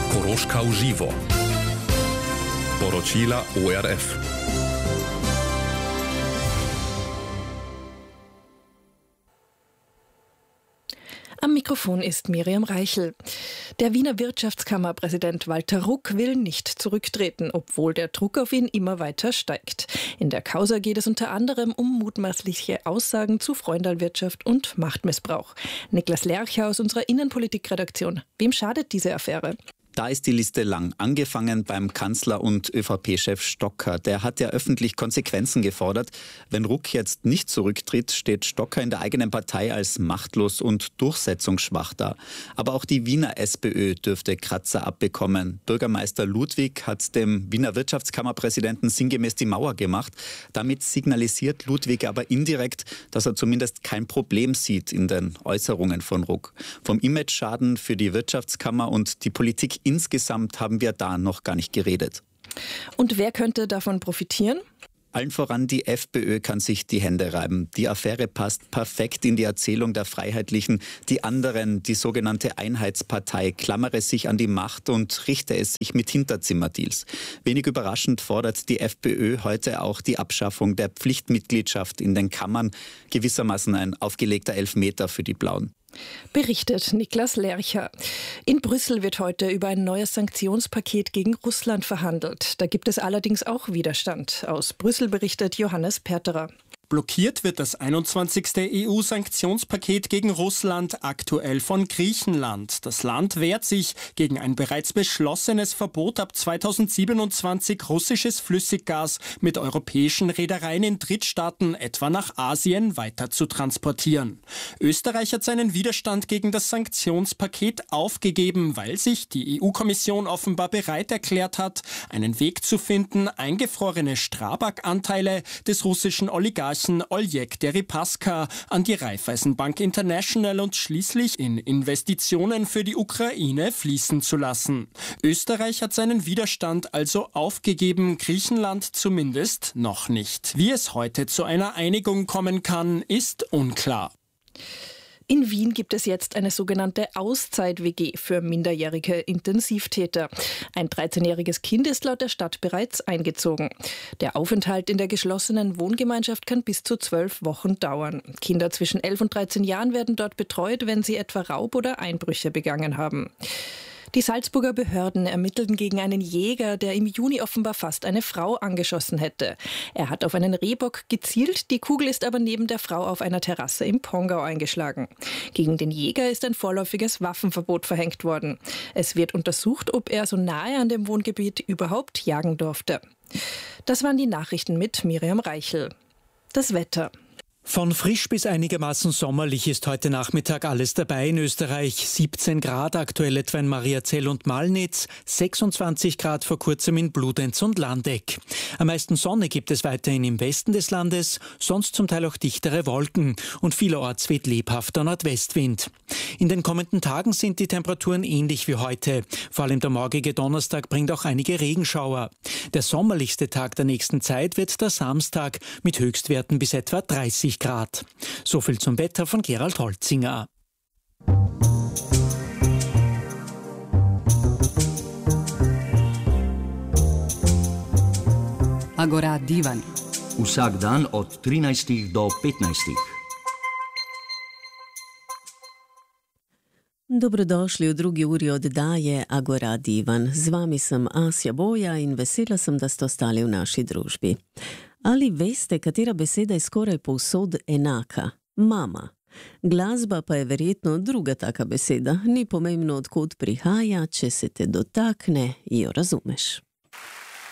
Koroška v živo. Poročila ORF. Am Mikrofon ist Miriam Reichel. Der Wiener Wirtschaftskammerpräsident Walter Ruck will nicht zurücktreten, obwohl der Druck auf ihn immer weiter steigt. In der Causa geht es unter anderem um mutmaßliche Aussagen zu Freundalwirtschaft und Machtmissbrauch. Niklas Lercher aus unserer Innenpolitikredaktion. Wem schadet diese Affäre? Da ist die Liste lang. Angefangen beim Kanzler und ÖVP-Chef Stocker. Der hat ja öffentlich Konsequenzen gefordert. Wenn Ruck jetzt nicht zurücktritt, steht Stocker in der eigenen Partei als machtlos und durchsetzungsschwach da. Aber auch die Wiener SPÖ dürfte Kratzer abbekommen. Bürgermeister Ludwig hat dem Wiener Wirtschaftskammerpräsidenten sinngemäß die Mauer gemacht. Damit signalisiert Ludwig aber indirekt, dass er zumindest kein Problem sieht in den Äußerungen von Ruck. Vom Imageschaden für die Wirtschaftskammer und die Politik insgesamt haben wir da noch gar nicht geredet. Und wer könnte davon profitieren? Allen voran die FPÖ kann sich die Hände reiben. Die Affäre passt perfekt in die Erzählung der Freiheitlichen. Die anderen, die sogenannte Einheitspartei, klammere sich an die Macht und richte es sich mit Hinterzimmerdeals. Wenig überraschend fordert die FPÖ heute auch die Abschaffung der Pflichtmitgliedschaft in den Kammern. Gewissermaßen ein aufgelegter Elfmeter für die Blauen. Berichtet Niklas Lercher. In Brüssel wird heute über ein neues Sanktionspaket gegen Russland verhandelt. Da gibt es allerdings auch Widerstand. Aus Brüssel berichtet Johannes Perterer. Blockiert wird das 21. EU-Sanktionspaket gegen Russland aktuell von Griechenland. Das Land wehrt sich gegen ein bereits beschlossenes Verbot, ab 2027 russisches Flüssiggas mit europäischen Reedereien in Drittstaaten, etwa nach Asien, weiter zu transportieren. Österreich hat seinen Widerstand gegen das Sanktionspaket aufgegeben, weil sich die EU-Kommission offenbar bereit erklärt hat, einen Weg zu finden, eingefrorene Strabag-Anteile des russischen Oligarchen Oleg Deripaska an die Raiffeisenbank International und schließlich in Investitionen für die Ukraine fließen zu lassen. Österreich hat seinen Widerstand also aufgegeben, Griechenland zumindest noch nicht. Wie es heute zu einer Einigung kommen kann, ist unklar. In Wien gibt es jetzt eine sogenannte Auszeit-WG für minderjährige Intensivtäter. Ein 13-jähriges Kind ist laut der Stadt bereits eingezogen. Der Aufenthalt in der geschlossenen Wohngemeinschaft kann bis zu 12 Wochen dauern. Kinder zwischen 11 und 13 Jahren werden dort betreut, wenn sie etwa Raub oder Einbrüche begangen haben. Die Salzburger Behörden ermittelten gegen einen Jäger, der im Juni offenbar fast eine Frau angeschossen hätte. Er hat auf einen Rehbock gezielt, die Kugel ist aber neben der Frau auf einer Terrasse im Pongau eingeschlagen. Gegen den Jäger ist ein vorläufiges Waffenverbot verhängt worden. Es wird untersucht, ob er so nahe an dem Wohngebiet überhaupt jagen durfte. Das waren die Nachrichten mit Miriam Reichel. Das Wetter. Von frisch bis einigermaßen sommerlich ist heute Nachmittag alles dabei in Österreich. 17 Grad aktuell etwa in Mariazell und Malnitz, 26 Grad vor kurzem in Bludenz und Landeck. Am meisten Sonne gibt es weiterhin im Westen des Landes, sonst zum Teil auch dichtere Wolken und vielerorts weht lebhafter Nordwestwind. In den kommenden Tagen sind die Temperaturen ähnlich wie heute. Vor allem der morgige Donnerstag bringt auch einige Regenschauer. Der sommerlichste Tag der nächsten Zeit wird der Samstag mit Höchstwerten bis etwa 30 Grad. So viel zum Wetter von Gerald Holzinger. Agora Divan. Vsak dan od 13 do 15. Dobrodošli v drugi uri oddaje Agora Divan. Z vami sem Asja Boja in vesela sem, da ste ostali v naši družbi. Ali veste, katera beseda je skoraj povsod enaka? Mama. Glasba pa je verjetno druga taka beseda. Ni pomembno, od kod prihaja, če se te dotakne, jo razumeš.